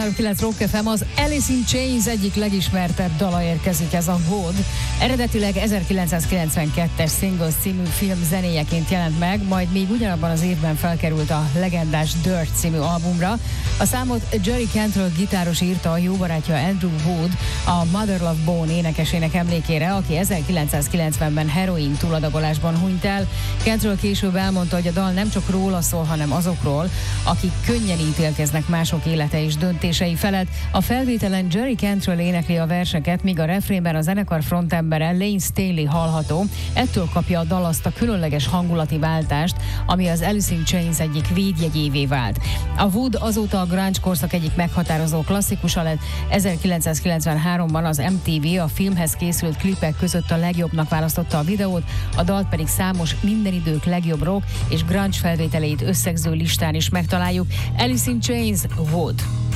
103.9 Rock FM, az Alice in Chains egyik legismertebb dala érkezik, ez a Wood. Eredetileg 1992-es Singles című film zenéjeként jelent meg, majd még ugyanabban az évben felkerült a legendás Dirt című albumra. A számot Jerry Cantrell gitáros írta a jó barátja Andrew Wood, a Mother Love Bone énekesének emlékére, aki 1990-ben heroin túladagolásban hunyt el. Cantrell később elmondta, hogy a dal nem csak róla szól, hanem azokról, akik könnyen ítélkeznek mások élete és döntései felett. A felvételen Jerry Cantrell énekli a verseket, míg a refrénben a zenekar frontembere Lane Staley hallható. Ettől kapja a dal azt a különleges hangulati váltást, ami az Alice in Chains egyik védjegyévé vált. A Wood azóta a grunge korszak egyik meghatározó klasszikusa lett. 1993-ban az MTV a filmhez készült klipek között a legjobbnak választotta a videót, a dalt pedig számos minden idők legjobb rock és grunge felvételeit összegző listán is megtaláljuk. Alice in Chains, Wood.